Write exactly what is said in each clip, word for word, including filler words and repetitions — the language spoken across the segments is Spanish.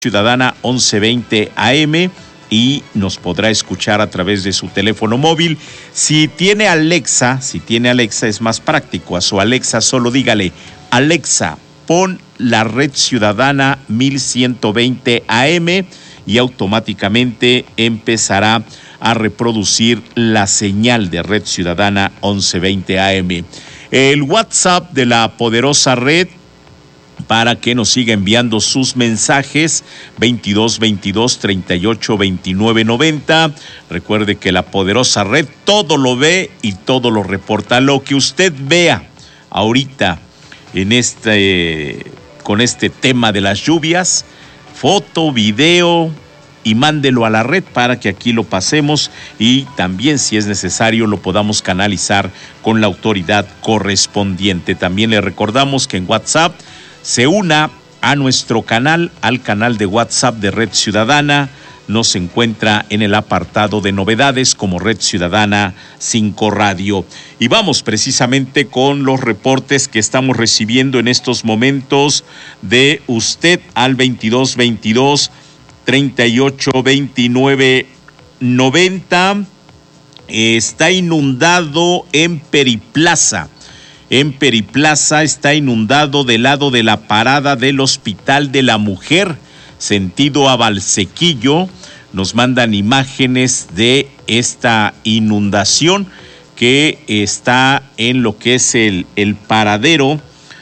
Ciudadana once veinte A M y nos podrá escuchar a través de su teléfono móvil. Si tiene Alexa, si tiene Alexa es más práctico. A su Alexa solo dígale: Alexa, pon la Red Ciudadana mil ciento veinte A M y automáticamente empezará a reproducir la señal de Red Ciudadana once veinte A M. El WhatsApp de la poderosa red, para que nos siga enviando sus mensajes, veintidós veintidós treinta y ocho veintinueve noventa. Recuerde que la poderosa red todo lo ve y todo lo reporta. Lo que usted vea ahorita en este, con este tema de las lluvias, foto, video, y mándelo a la red para que aquí lo pasemos y también, si es necesario, lo podamos canalizar con la autoridad correspondiente. También le recordamos que en WhatsApp se una a nuestro canal, al canal de WhatsApp de Red Ciudadana. Nos encuentra en el apartado de novedades como Red Ciudadana cinco Radio. Y vamos precisamente con los reportes que estamos recibiendo en estos momentos de usted al veintidós veintidós treinta y ocho veintinueve noventa. Está inundado en Periplaza. En Periplaza está inundado del lado de la parada del Hospital de la Mujer, sentido a Valsequillo. Nos mandan imágenes de esta inundación que está en lo que es el, el paradero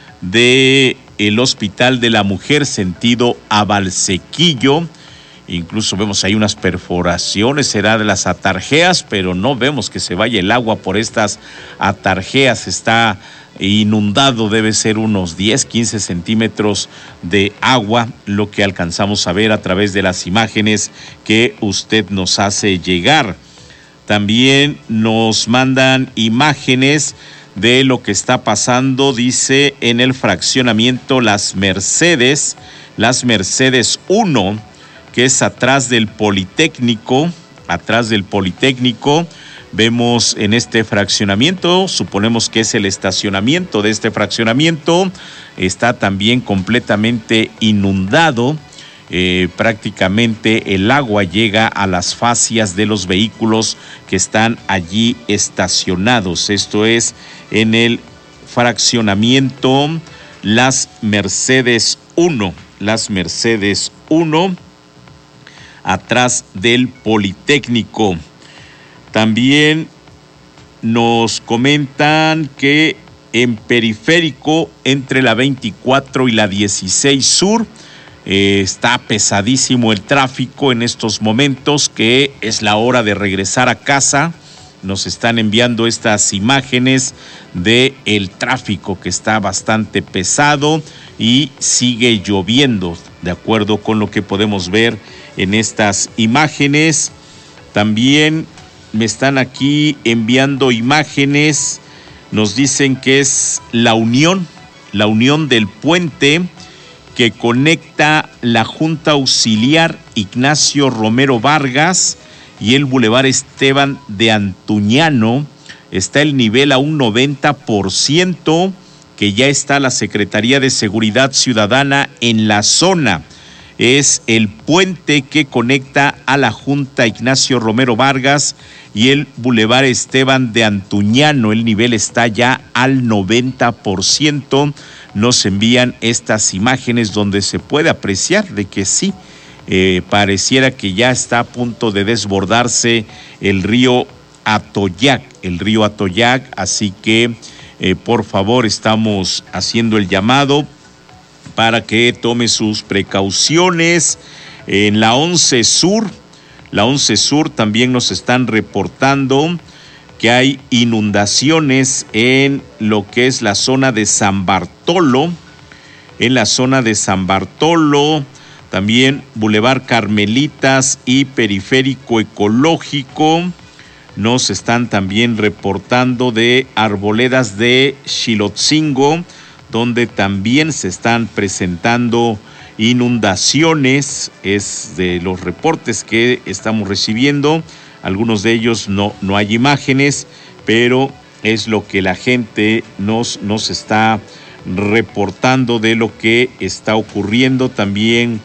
del Hospital de la Mujer, sentido a Valsequillo. Incluso vemos ahí unas perforaciones, será de las atarjeas, pero no vemos que se vaya el agua por estas atarjeas. Está inundado, debe ser unos diez, quince centímetros de agua, lo que alcanzamos a ver a través de las imágenes que usted nos hace llegar. También nos mandan imágenes de lo que está pasando, dice, en el fraccionamiento Las Mercedes, Las Mercedes uno, que es atrás del Politécnico, atrás del Politécnico. Vemos en este fraccionamiento, suponemos que es el estacionamiento de este fraccionamiento, está también completamente inundado. Eh, prácticamente el agua llega a las fascias de los vehículos que están allí estacionados. Esto es en el fraccionamiento Las Mercedes uno, Las Mercedes uno, atrás del Politécnico. También nos comentan que en Periférico, entre la veinticuatro y la dieciséis Sur, eh, está pesadísimo el tráfico en estos momentos, que es la hora de regresar a casa. Nos están enviando estas imágenes de el tráfico que está bastante pesado y sigue lloviendo, de acuerdo con lo que podemos ver en estas imágenes. También me están aquí enviando imágenes, nos dicen que es la unión, la unión del puente que conecta la Junta Auxiliar Ignacio Romero Vargas y el Boulevard Esteban de Antuñano. Está el nivel a un noventa por ciento, que ya está la Secretaría de Seguridad Ciudadana en la zona. Es el puente que conecta a la Junta Ignacio Romero Vargas y el Boulevard Esteban de Antuñano. El nivel está ya al noventa por ciento. Nos envían estas imágenes donde se puede apreciar de que sí, eh, pareciera que ya está a punto de desbordarse el río Atoyac, el río Atoyac. Así que, eh, por favor, estamos haciendo el llamado para que tome sus precauciones. En la once Sur, la once Sur también nos están reportando que hay inundaciones en lo que es la zona de San Bartolo, en la zona de San Bartolo, también Boulevard Carmelitas y Periférico Ecológico. Nos están también reportando de Arboledas de Xilotzingo, donde también se están presentando inundaciones. Es de los reportes que estamos recibiendo. Algunos de ellos no, no hay imágenes, pero es lo que la gente nos, nos está reportando de lo que está ocurriendo. También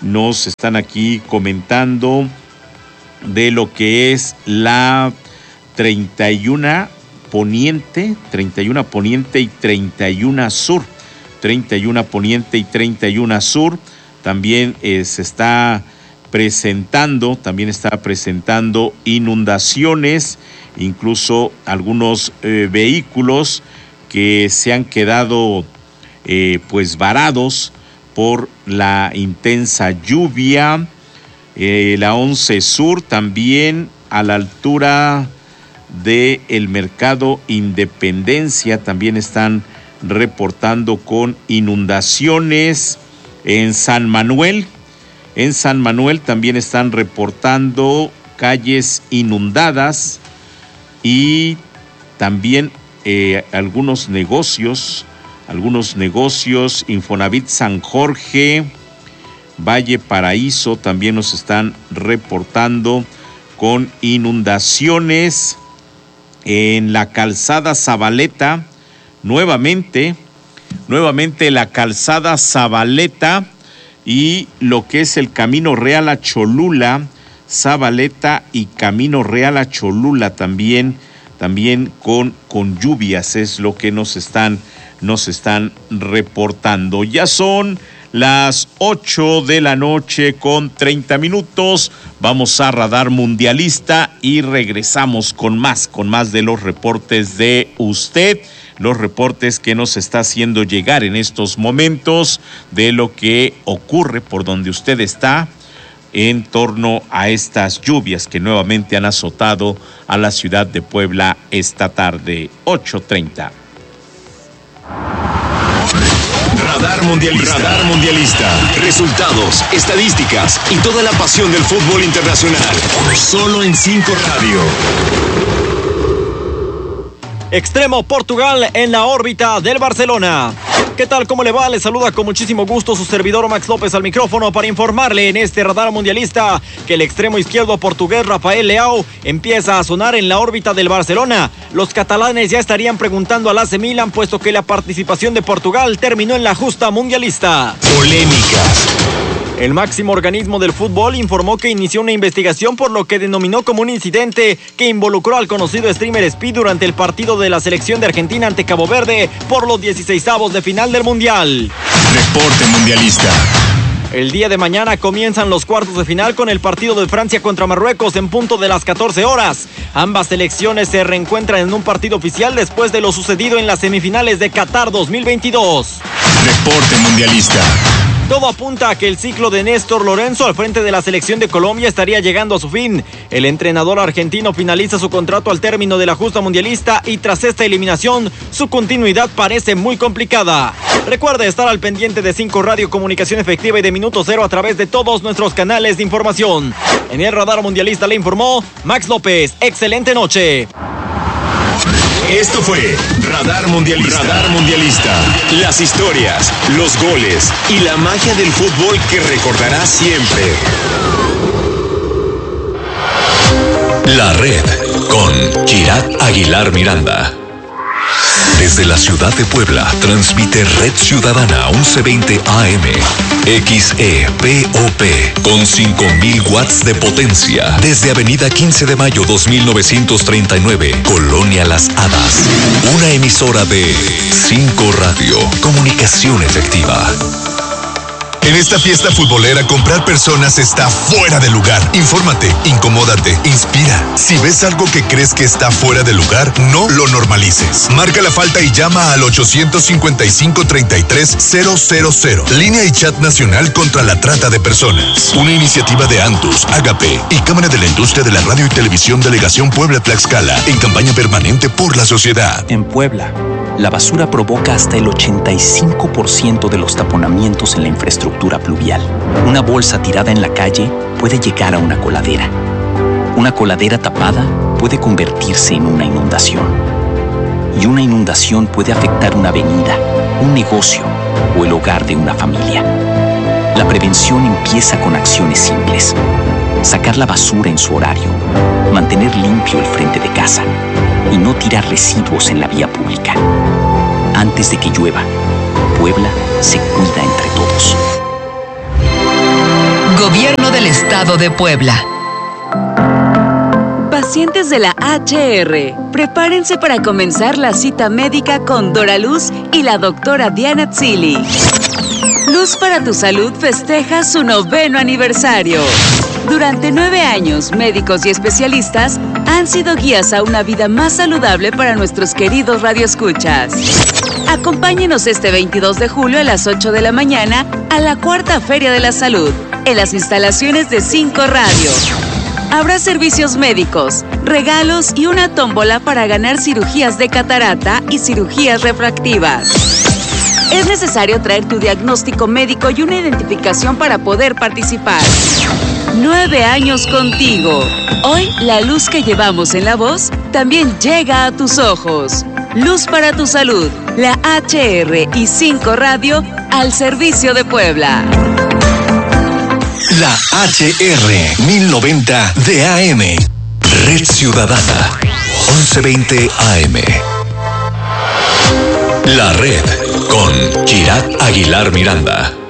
nos están aquí comentando de lo que es la treinta y uno Poniente, treinta y uno Poniente y treinta y uno Sur, treinta y uno Poniente y treinta y uno Sur, también eh, se está presentando, también está presentando inundaciones, incluso algunos eh, vehículos que se han quedado eh, pues varados por la intensa lluvia. Eh, la once Sur también a la altura de el Mercado Independencia también están reportando con inundaciones. En San Manuel, en San Manuel también están reportando calles inundadas y también eh, algunos negocios, algunos negocios, Infonavit San Jorge, Valle Paraíso también nos están reportando con inundaciones. En la calzada Zabaleta, nuevamente, nuevamente la calzada Zabaleta y lo que es el Camino Real a Cholula, Zabaleta y Camino Real a Cholula también, también con, con lluvias es lo que nos están, nos están reportando. Ya son las ocho de la noche con treinta minutos. Vamos a Radar Mundialista y regresamos con más, con más de los reportes de usted, los reportes que nos está haciendo llegar en estos momentos de lo que ocurre por donde usted está en torno a estas lluvias que nuevamente han azotado a la ciudad de Puebla esta tarde, ocho treinta. Radar Mundialista. Radar Mundialista. Resultados, estadísticas y toda la pasión del fútbol internacional. Solo en cinco Radio. Extremo Portugal en la órbita del Barcelona. ¿Qué tal? ¿Cómo le va? Le saluda con muchísimo gusto su servidor Max López al micrófono para informarle en este Radar Mundialista que el extremo izquierdo portugués Rafael Leao empieza a sonar en la órbita del Barcelona. Los catalanes ya estarían preguntando al A C Milan puesto que la participación de Portugal terminó en la justa mundialista. Polémicas. El máximo organismo del fútbol informó que inició una investigación por lo que denominó como un incidente que involucró al conocido streamer Speed durante el partido de la selección de Argentina ante Cabo Verde por los dieciseisavos de final del Mundial. Reporte Mundialista. El día de mañana comienzan los cuartos de final con el partido de Francia contra Marruecos en punto de las catorce horas. Ambas selecciones se reencuentran en un partido oficial después de lo sucedido en las semifinales de Qatar dos mil veintidós. Reporte Mundialista. Todo apunta a que el ciclo de Néstor Lorenzo al frente de la selección de Colombia estaría llegando a su fin. El entrenador argentino finaliza su contrato al término de la justa mundialista y tras esta eliminación, su continuidad parece muy complicada. Recuerde estar al pendiente de cinco Radio, comunicación efectiva y de Minuto Cero a través de todos nuestros canales de información. En el Radar Mundialista le informó Max López. Excelente noche. Esto fue Radar Mundialista. Radar Mundialista. Las historias, los goles y la magia del fútbol que recordarás siempre. La Red con Girat Aguilar Miranda. Desde la ciudad de Puebla, transmite Red Ciudadana once veinte A M, X E P O P, con cinco mil watts de potencia. Desde Avenida quince de mayo dos mil novecientos treinta y nueve, Colonia Las Hadas. Una emisora de cinco Radio, comunicación efectiva. En esta fiesta futbolera, comprar personas está fuera de lugar. Infórmate, incomódate, inspira. Si ves algo que crees que está fuera de lugar, no lo normalices. Marca la falta y llama al ochocientos cincuenta y cinco, treinta y tres, cero cero cero. Línea y chat nacional contra la trata de personas. Una iniciativa de Antus, Agape y Cámara de la Industria de la Radio y Televisión Delegación Puebla Tlaxcala, en campaña permanente por la sociedad. En Puebla, la basura provoca hasta el ochenta y cinco por ciento de los taponamientos en la infraestructura pluvial. Una bolsa tirada en la calle puede llegar a una coladera. Una coladera tapada puede convertirse en una inundación. Y una inundación puede afectar una avenida, un negocio o el hogar de una familia. La prevención empieza con acciones simples. Sacar la basura en su horario, mantener limpio el frente de casa y no tirar residuos en la vía pública. Antes de que llueva, Puebla se cuida entre todos. Gobierno del Estado de Puebla. Pacientes de la H R, prepárense para comenzar la cita médica con Dora Luz y la doctora Diana Tzili. Luz para tu Salud festeja su noveno aniversario. Durante nueve años, médicos y especialistas han sido guías a una vida más saludable para nuestros queridos radioescuchas. Acompáñenos este veintidós de julio a las ocho de la mañana a la Cuarta Feria de la Salud, en las instalaciones de Cinco Radio. Habrá servicios médicos, regalos y una tómbola para ganar cirugías de catarata y cirugías refractivas. Es necesario traer tu diagnóstico médico y una identificación para poder participar. Nueve años contigo. Hoy, la luz que llevamos en la voz también llega a tus ojos. Luz para tu Salud, la H R y Cinco Radio al servicio de Puebla. La H R mil noventa de A M. Red Ciudadana. once veinte A M. La Red con Chirat Aguilar Miranda.